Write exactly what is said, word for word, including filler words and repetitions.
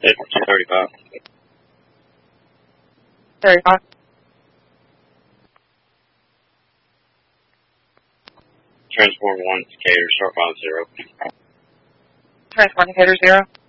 April two thirty-five. thirty-five. Transport one, Decatur, start five zero. Transport Decatur zero.